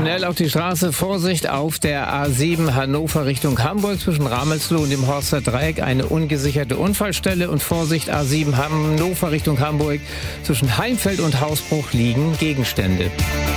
Schnell auf die Straße, Vorsicht auf der A7 Hannover Richtung Hamburg zwischen Ramelsloh und dem Horster Dreieck eine ungesicherte Unfallstelle und Vorsicht A7 Hannover Richtung Hamburg zwischen Heimfeld und Hausbruch liegen Gegenstände.